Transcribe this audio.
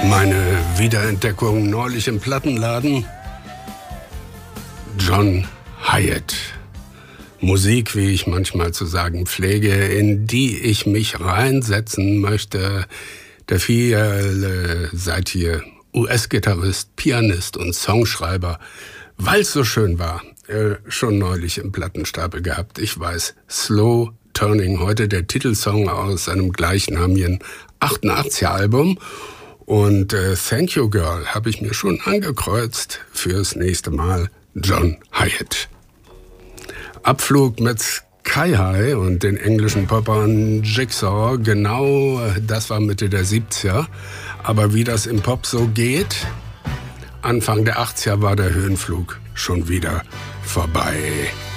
Meine Wiederentdeckung neulich im Plattenladen. John Hiatt. Musik, wie ich manchmal zu sagen pflege, in die ich mich reinsetzen möchte. Der vielseitige US-Gitarrist, Pianist und Songschreiber, weil es so schön war, schon neulich im Plattenstapel gehabt. Ich weiß, Slow Turning, heute der Titelsong aus seinem gleichnamigen 88er-Album. Und Thank You Girl habe ich mir schon angekreuzt fürs nächste Mal. John Hiatt. Abflug mit Sky High und den englischen Poppern Jigsaw, genau, das war Mitte der 70er. Aber wie das im Pop so geht, Anfang der 80er war der Höhenflug schon wieder vorbei.